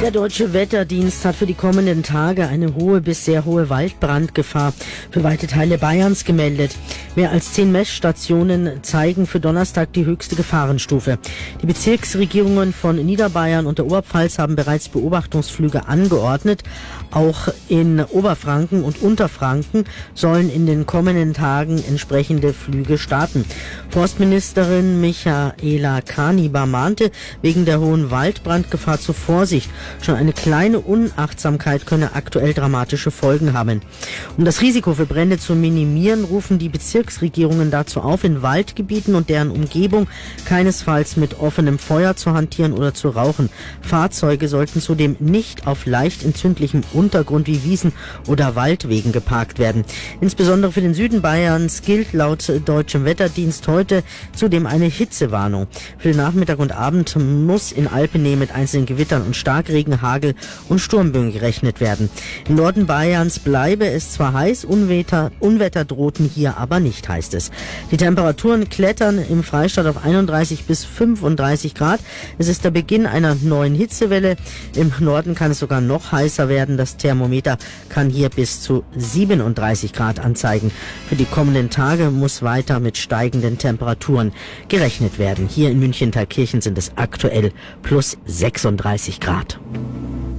Der Deutsche Wetterdienst hat für die kommenden Tage eine hohe bis sehr hohe Waldbrandgefahr für weite Teile Bayerns gemeldet. Mehr als 10 Messstationen zeigen für Donnerstag die höchste Gefahrenstufe. Die Bezirksregierungen von Niederbayern und der Oberpfalz haben bereits Beobachtungsflüge angeordnet. Auch in Oberfranken und Unterfranken sollen in den kommenden Tagen entsprechende Flüge starten. Forstministerin Michaela Kaniber mahnte wegen der hohen Waldbrandgefahr zur Vorsicht. Schon eine kleine Unachtsamkeit könne aktuell dramatische Folgen haben. Um das Risiko für Brände zu minimieren, rufen die Bezirksregierungen dazu auf, in Waldgebieten und deren Umgebung keinesfalls mit offenem Feuer zu hantieren oder zu rauchen. Fahrzeuge sollten zudem nicht auf leicht entzündlichem Untergrund wie Wiesen oder Waldwegen geparkt werden. Insbesondere für den Süden Bayerns gilt laut Deutschem Wetterdienst heute zudem eine Hitzewarnung. Für den Nachmittag und Abend muss in Alpennähe mit einzelnen Gewittern und Starkregen, Hagel und Sturmböen gerechnet werden. Im Norden Bayerns bleibe es zwar heiß, Unwetter drohten hier aber nicht, heißt es. Die Temperaturen klettern im Freistaat auf 31 bis 35 Grad. Es ist der Beginn einer neuen Hitzewelle. Im Norden kann es sogar noch heißer werden. Das Thermometer kann hier bis zu 37 Grad anzeigen. Für die kommenden Tage muss weiter mit steigenden Temperaturen gerechnet werden. Hier in München-Thalkirchen sind es aktuell plus 36 Grad.